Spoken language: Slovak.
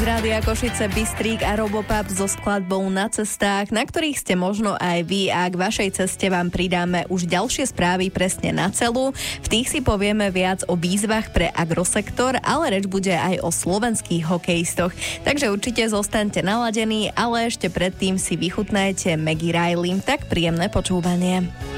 z Rádia Košice Bystrík a Robopap so skladbou Na cestách, na ktorých ste možno aj vy, a k vašej ceste vám pridáme už ďalšie správy presne na celú. V tých si povieme viac o výzvach pre agrosektor, ale reč bude aj o slovenských hokejistoch. Takže určite zostaňte naladení, ale ešte predtým si vychutnajte Maggie Riley. Tak príjemné počúvanie.